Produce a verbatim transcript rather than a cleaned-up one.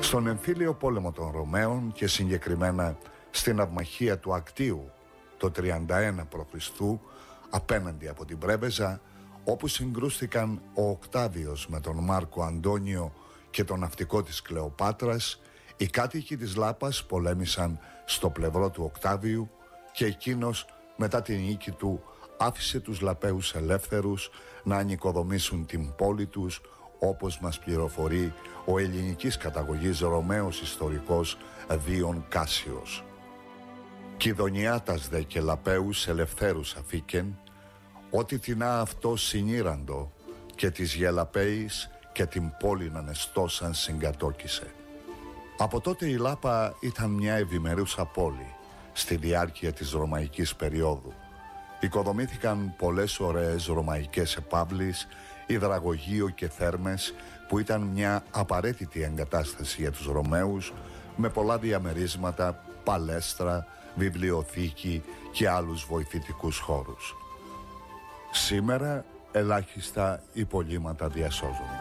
Στον εμφύλιο πόλεμο των Ρωμαίων και συγκεκριμένα στην ναυμαχία του Ακτίου το τριάντα ένα π.Χ. απέναντι από την Πρέβεζα, όπου συγκρούστηκαν ο Οκτάβιος με τον Μάρκο Αντώνιο και τον ναυτικό της Κλεοπάτρας, οι κάτοικοι της Λάπας πολέμησαν στο πλευρό του Οκτάβιου και εκείνος μετά την νίκη του άφησε τους Λαπαίους ελεύθερους να ανοικοδομήσουν την πόλη τους, όπως μας πληροφορεί ο ελληνικής καταγωγής Ρωμαίος ιστορικός Δίων Κάσιος. Κιδωνιάτας δε και Λαπαίους ελευθέρους αφήκεν, ότι τεινά αυτό συνήραντο και της Γελαπαίης και την πόλην ανεστώσαν συγκατόκισε. Από τότε η Λάπα ήταν μια ευημερούσα πόλη στη διάρκεια της ρωμαϊκής περίοδου. Οικοδομήθηκαν πολλές ωραίες ρωμαϊκές επαύλεις, υδραγωγείο και θέρμες που ήταν μια απαραίτητη εγκατάσταση για τους Ρωμαίους, με πολλά διαμερίσματα, παλέστρα, βιβλιοθήκη και άλλους βοηθητικούς χώρους. Σήμερα ελάχιστα υπολείμματα διασώζονται.